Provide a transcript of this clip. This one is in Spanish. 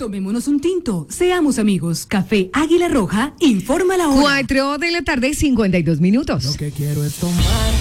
Tomémonos un tinto, seamos amigos. Café Águila Roja, informa la hora. 4 de la tarde, 52 minutos. Lo que quiero es tomar